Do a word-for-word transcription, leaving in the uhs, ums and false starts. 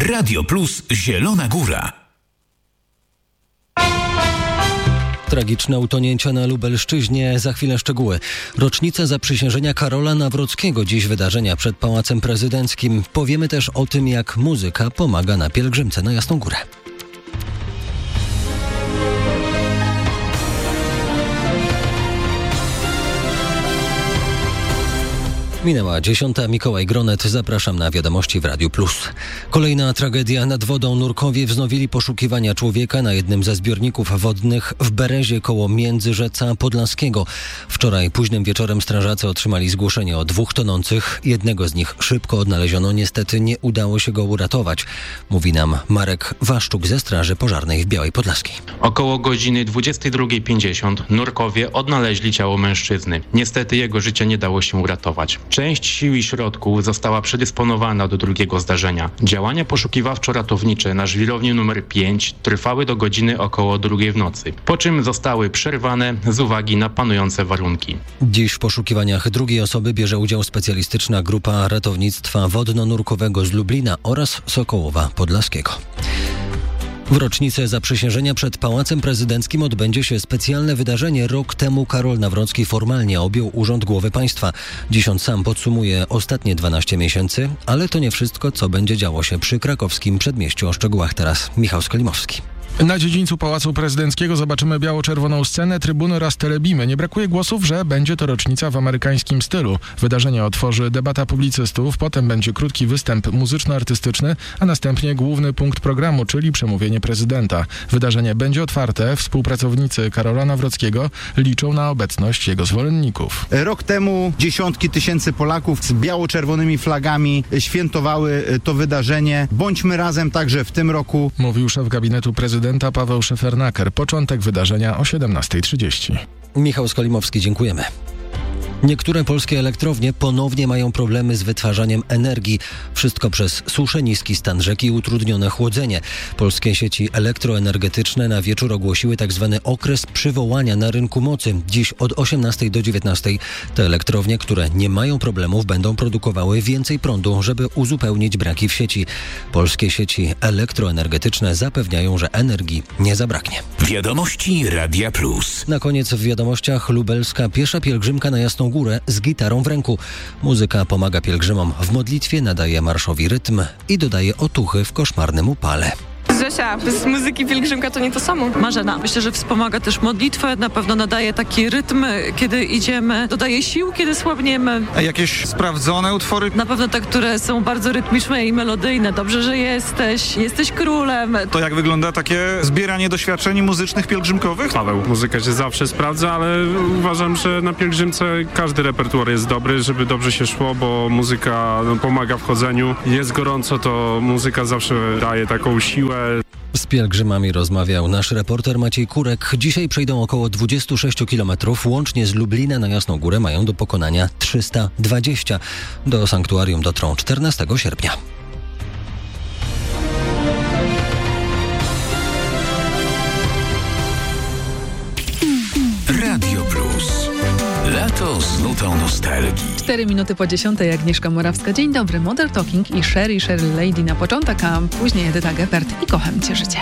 Radio Plus Zielona Góra. Tragiczne utonięcia na Lubelszczyźnie, za chwilę szczegóły. Rocznica zaprzysiężenia Karola Nawrockiego, dziś wydarzenia przed Pałacem Prezydenckim. Powiemy też o tym, jak muzyka pomaga na pielgrzymce na Jasną Górę. Minęła dziesiąta. Mikołaj Gronet. Zapraszam na wiadomości w Radiu Plus. Kolejna tragedia nad wodą. Nurkowie wznowili poszukiwania człowieka na jednym ze zbiorników wodnych w Berezie koło Międzyrzeca Podlaskiego. Wczoraj późnym wieczorem strażacy otrzymali zgłoszenie o dwóch tonących. Jednego z nich szybko odnaleziono. Niestety nie udało się go uratować. Mówi nam Marek Waszczuk ze Straży Pożarnej w Białej Podlaskiej. Około godziny dwudziestej drugiej pięćdziesiąt nurkowie odnaleźli ciało mężczyzny. Niestety jego życie nie dało się uratować. Część sił i środków została przedysponowana do drugiego zdarzenia. Działania poszukiwawczo-ratownicze na żwirowni numer pięć trwały do godziny około drugiej w nocy, po czym zostały przerwane z uwagi na panujące warunki. Dziś w poszukiwaniach drugiej osoby bierze udział specjalistyczna grupa ratownictwa wodno-nurkowego z Lublina oraz Sokołowa Podlaskiego. W rocznicę zaprzysiężenia przed Pałacem Prezydenckim odbędzie się specjalne wydarzenie. Rok temu Karol Nawrocki formalnie objął urząd głowy państwa. Dziś on sam podsumuje ostatnie dwanaście miesięcy, ale to nie wszystko, co będzie działo się przy krakowskim przedmieściu. O szczegółach teraz Michał Skolimowski. Na dziedzińcu Pałacu Prezydenckiego zobaczymy biało-czerwoną scenę, trybuny oraz telebimy. Nie brakuje głosów, że będzie to rocznica w amerykańskim stylu. Wydarzenie otworzy debata publicystów, potem będzie krótki występ muzyczno-artystyczny, a następnie główny punkt programu, czyli przemówienie prezydenta. Wydarzenie będzie otwarte. Współpracownicy Karola Nawrockiego liczą na obecność jego zwolenników. Rok temu dziesiątki tysięcy Polaków z biało-czerwonymi flagami świętowały to wydarzenie. Bądźmy razem także w tym roku. Mówił szef gabinetu prezydenta Paweł Szefernaker. Początek wydarzenia o siedemnasta trzydzieści. Michał Skolimowski, dziękujemy. Niektóre polskie elektrownie ponownie mają problemy z wytwarzaniem energii. Wszystko przez suszę, niski stan rzek i utrudnione chłodzenie. Polskie sieci elektroenergetyczne na wieczór ogłosiły tzw. okres przywołania na rynku mocy. Dziś od osiemnastej do dziewiętnastej te elektrownie, które nie mają problemów, będą produkowały więcej prądu, żeby uzupełnić braki w sieci. Polskie sieci elektroenergetyczne zapewniają, że energii nie zabraknie. Wiadomości Radia Plus. Na koniec w wiadomościach lubelska piesza pielgrzymka na Jasną Górę z gitarą w ręku. Muzyka pomaga pielgrzymom w modlitwie, nadaje marszowi rytm i dodaje otuchy w koszmarnym upale. Zosia, bez muzyki pielgrzymka to nie to samo. Marzena. Myślę, że wspomaga też modlitwę, na pewno nadaje taki rytm, kiedy idziemy, dodaje sił, kiedy słabniemy. A jakieś sprawdzone utwory? Na pewno te, które są bardzo rytmiczne i melodyjne. Dobrze, że jesteś, jesteś królem. To jak wygląda takie zbieranie doświadczeń muzycznych pielgrzymkowych? Paweł, muzyka się zawsze sprawdza, ale uważam, że na pielgrzymce każdy repertuar jest dobry, żeby dobrze się szło, bo muzyka no, pomaga w chodzeniu. Jest gorąco, to muzyka zawsze daje taką siłę. Z pielgrzymami rozmawiał nasz reporter Maciej Kurek. Dzisiaj przejdą około dwadzieścia sześć kilometrów. Łącznie z Lublina na Jasną Górę mają do pokonania trzysta dwadzieścia. Do sanktuarium dotrą czternastego sierpnia. Radio Plus. Lato z nutą nostalgii. Cztery minuty po dziesiątej, Agnieszka Morawska. Dzień dobry, Modern Talking i Sherry, Sherry Lady na początek, a później Edyta Geppert i Kocham Cię Życie.